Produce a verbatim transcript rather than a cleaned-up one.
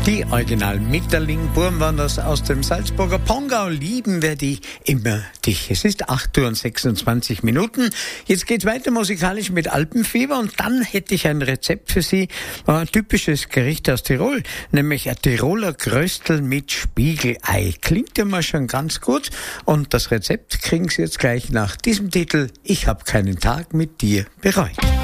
Die Original Mitterling-Burm waren das aus dem Salzburger Pongau. Lieben wir die immer dich. Es ist acht Uhr und sechsundzwanzig Minuten. Jetzt geht's weiter musikalisch mit Alpenfieber und dann hätte ich ein Rezept für Sie. Ein typisches Gericht aus Tirol, nämlich ein Tiroler Gröstel mit Spiegelei. Klingt ja mal schon ganz gut und das Rezept kriegen Sie jetzt gleich nach diesem Titel. Ich hab keinen Tag mit dir bereut.